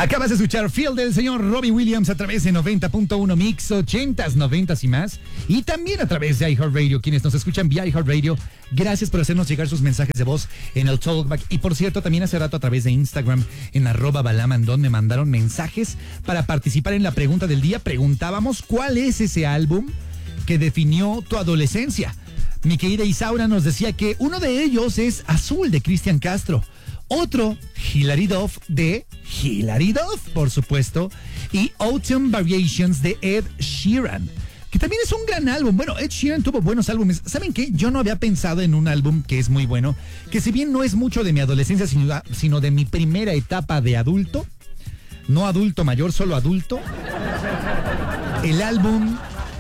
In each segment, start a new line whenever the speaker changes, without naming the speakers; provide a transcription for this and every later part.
Acabas de escuchar Feel del señor Robbie Williams a través de 90.1 Mix, 80s, 90s y más. Y también a través de iHeartRadio. Quienes nos escuchan vía iHeartRadio, gracias por hacernos llegar sus mensajes de voz en el Talkback. Y por cierto, también hace rato a través de Instagram, en @balamandon, me mandaron mensajes para participar en la pregunta del día. Preguntábamos, ¿cuál es ese álbum que definió tu adolescencia? Mi querida Isaura nos decía que uno de ellos es Azul, de Cristian Castro. Otro, Hilary Duff, de Hilary Duff, por supuesto. Y Autumn Variations, de Ed Sheeran, que también es un gran álbum. Bueno, Ed Sheeran tuvo buenos álbumes. ¿Saben qué? Yo no había pensado en un álbum que es muy bueno, que si bien no es mucho de mi adolescencia, sino de mi primera etapa de adulto, no adulto mayor, solo adulto, el álbum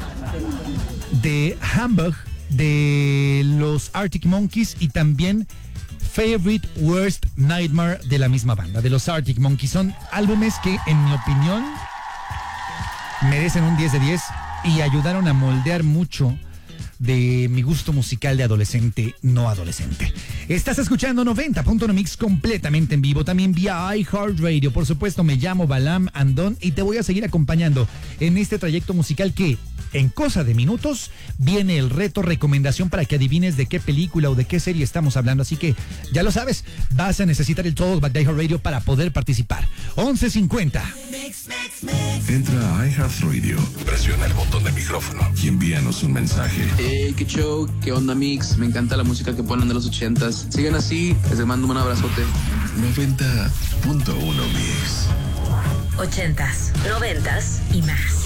de Hamburg, de los Arctic Monkeys, y también Favorite Worst Nightmare, de la misma banda, de los Arctic Monkeys. Son álbumes que, en mi opinión, merecen un 10 de 10 y ayudaron a moldear mucho de mi gusto musical de adolescente, no adolescente. Estás escuchando 90.1 Mix completamente en vivo, también vía iHeartRadio. Por supuesto, me llamo Balam Andón y te voy a seguir acompañando en este trayecto musical que, en cosa de minutos, viene el reto recomendación para que adivines de qué película o de qué serie estamos hablando. Así que, ya lo sabes, vas a necesitar el Talkback de iHeartRadio para poder participar. 11:50.
Entra a iHeartRadio, presiona el botón de micrófono y envíanos un mensaje.
Hey, qué show, qué onda Mix, me encanta la música que ponen de los 80s. Sigan así, les mando un abrazote.
90.1 Mix.
80s, 90s y más.